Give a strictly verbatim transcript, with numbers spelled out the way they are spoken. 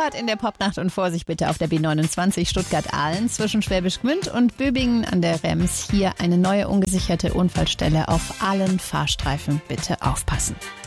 Vorfahrt in der Popnacht und Vorsicht bitte auf der B neunundzwanzig Stuttgart-Ahlen zwischen Schwäbisch Gmünd und Böbingen an der Rems. Hier eine neue ungesicherte Unfallstelle auf allen Fahrstreifen. Bitte aufpassen.